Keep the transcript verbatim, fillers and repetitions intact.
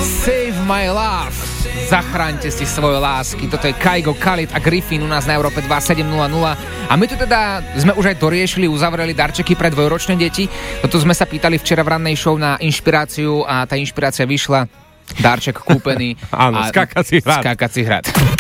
Save my love. Zachráňte si svoje lásky. Toto je Kygo, Khalid a Griffin u nás na Európe dva sedem nula nula. A my tu teda sme už aj doriešili, uzavreli darčeky pre dvojročné deti. Toto sme sa pýtali včera v rannej show na inšpiráciu a tá inšpirácia vyšla. Darček kúpený. Áno, skákací hrad. Skákací hrad.